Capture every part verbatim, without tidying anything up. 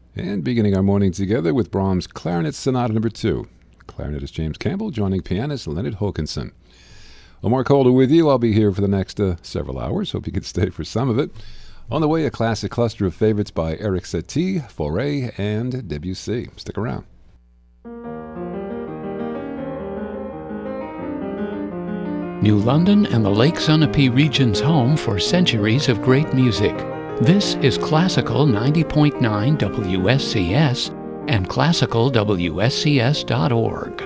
And beginning our morning together with Brahms' Clarinet Sonata Number two. Clarinetist James Campbell joining pianist Leonard Hokanson. Well, Mark Holder with you. I'll be here for the next uh, several hours. Hope you can stay for some of it. On the way, a classic cluster of favorites by Eric Satie, Fauré, and Debussy. Stick around. New London and the Lake Sunapee region's home for centuries of great music. This is Classical ninety point nine W S C S and classical W S C S dot org.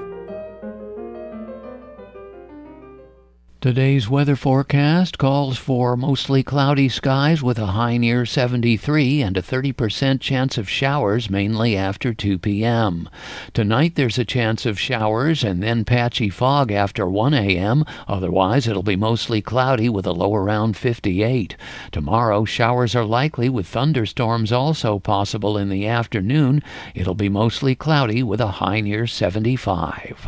Today's weather forecast calls for mostly cloudy skies with a high near seventy-three and a thirty percent chance of showers mainly after two p.m. Tonight there's a chance of showers and then patchy fog after one a.m. Otherwise it'll be mostly cloudy with a low around fifty-eight. Tomorrow showers are likely with thunderstorms also possible in the afternoon. It'll be mostly cloudy with a high near seventy-five.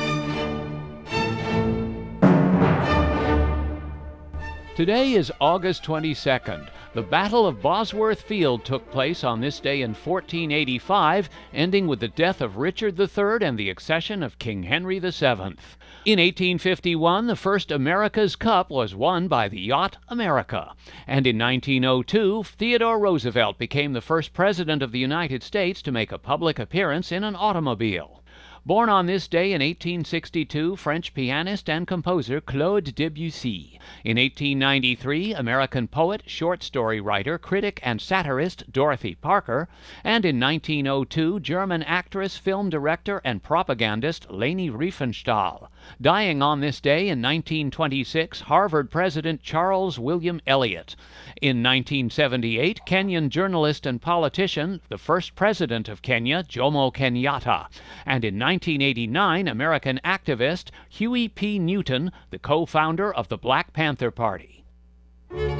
Today is August twenty-second. The Battle of Bosworth Field took place on this day in fourteen eighty-five, ending with the death of Richard the Third and the accession of King Henry the Seventh. In eighteen fifty-one, the first America's Cup was won by the yacht America. And in nineteen oh two, Theodore Roosevelt became the first president of the United States to make a public appearance in an automobile. Born on this day in eighteen sixty-two, French pianist and composer Claude Debussy. In eighteen ninety-three, American poet, short story writer, critic, and satirist Dorothy Parker. And in nineteen oh two, German actress, film director, and propagandist Leni Riefenstahl. Dying on this day in nineteen twenty-six, Harvard President Charles William Eliot. In nineteen seventy-eight, Kenyan journalist and politician, the first president of Kenya, Jomo Kenyatta. And in nineteen eighty-nine, American activist Huey P. Newton, the co-founder of the Black Panther Party.